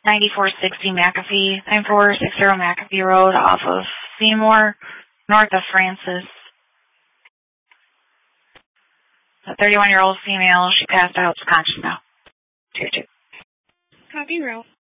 9460 McAfee, 9460 McAfee Road off of Seymour, north of Francis. A 31-year-old female, she passed out, is conscious now. Tier 2. Copy, row.